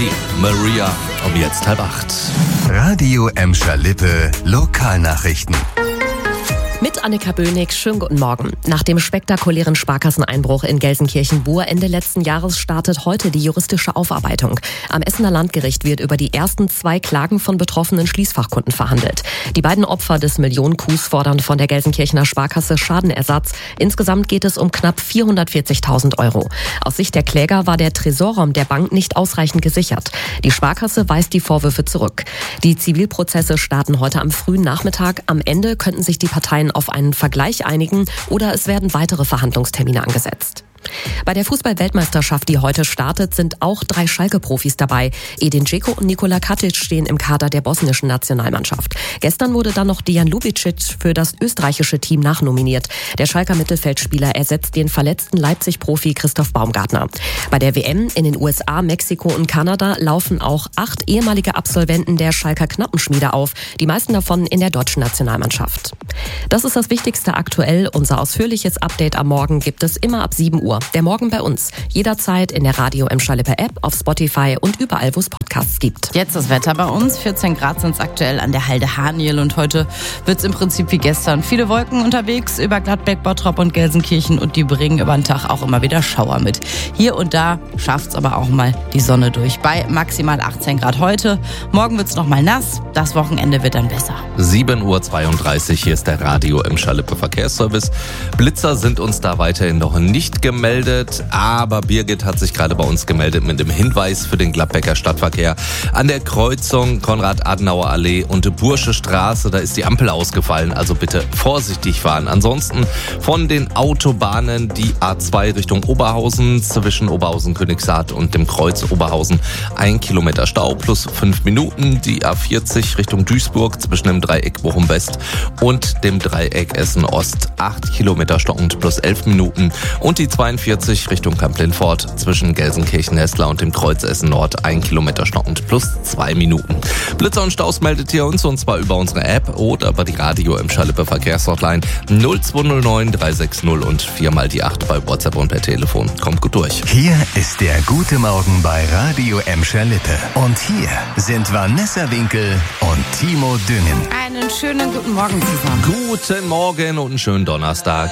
sie, Maria, um jetzt 7:30. Radio Emscher Lippe, Lokalnachrichten. Mit Annika Böhnig, schönen guten Morgen. Nach dem spektakulären Sparkasseneinbruch in Gelsenkirchen-Bur Ende letzten Jahres startet heute die juristische Aufarbeitung. Am Essener Landgericht wird über die ersten 2 Klagen von betroffenen Schließfachkunden verhandelt. Die beiden Opfer des Millionen-Coups fordern von der Gelsenkirchener Sparkasse Schadenersatz. Insgesamt geht es um knapp 440.000 €. Aus Sicht der Kläger war der Tresorraum der Bank nicht ausreichend gesichert. Die Sparkasse weist die Vorwürfe zurück. Die Zivilprozesse starten heute am frühen Nachmittag. Am Ende könnten sich die Parteien auf einen Vergleich einigen oder es werden weitere Verhandlungstermine angesetzt. Bei der Fußball-Weltmeisterschaft, die heute startet, sind auch 3 Schalke-Profis dabei. Edin Dzeko und Nikola Katic stehen im Kader der bosnischen Nationalmannschaft. Gestern wurde dann noch Dejan Lubicic für das österreichische Team nachnominiert. Der Schalker Mittelfeldspieler ersetzt den verletzten Leipzig-Profi Christoph Baumgartner. Bei der WM in den USA, Mexiko und Kanada laufen auch 8 ehemalige Absolventen der Schalker Knappenschmiede auf. Die meisten davon in der deutschen Nationalmannschaft. Das ist das Wichtigste aktuell. Unser ausführliches Update am Morgen gibt es immer ab 7 Uhr. Der Morgen bei uns. Jederzeit in der Radio Emscher Lippe App, auf Spotify und überall, wo es Podcasts gibt. Jetzt das Wetter bei uns. 14 Grad sind es aktuell an der Halde Haniel und heute wird es im Prinzip wie gestern. Viele Wolken unterwegs über Gladbeck, Bottrop und Gelsenkirchen und die bringen über den Tag auch immer wieder Schauer mit. Hier und da schafft es aber auch mal die Sonne durch. Bei maximal 18 Grad heute. Morgen wird es noch mal nass. Das Wochenende wird dann besser. 7:32 Uhr, hier ist der Radio Emscher Lippe Verkehrsservice. Blitzer sind uns da weiterhin noch nicht gemeldet, aber Birgit hat sich gerade bei uns gemeldet mit dem Hinweis für den Gladbecker Stadtverkehr. An der Kreuzung Konrad-Adenauer-Allee und Bursche Straße, da ist die Ampel ausgefallen, also bitte vorsichtig fahren. Ansonsten von den Autobahnen die A2 Richtung Oberhausen zwischen Oberhausen-Königshardt und dem Kreuz Oberhausen 1 Kilometer Stau plus 5 Minuten. Die A40 Richtung Duisburg zwischen dem Dreieck Bochum West und dem Dreieck Essen Ost 8 Kilometer stockend plus 11 Minuten. Und die 42 Richtung Kamp-Lindfort zwischen Gelsenkirchen-Hessler und dem Kreuz Essen Nord 1 Kilometer stockend plus 2 Minuten. Blitzer und Staus meldet ihr uns und zwar über unsere App oder über die Radio Emscher Lippe Verkehrshotline 0209 360 und 4x8 bei WhatsApp und per Telefon. Kommt gut durch. Hier ist der Gute Morgen bei Radio Emscher Lippe. Und hier sind Vanessa Winkel und Timo Düngen. Einen schönen guten Morgen zusammen. Guten Morgen und einen schönen Donnerstag.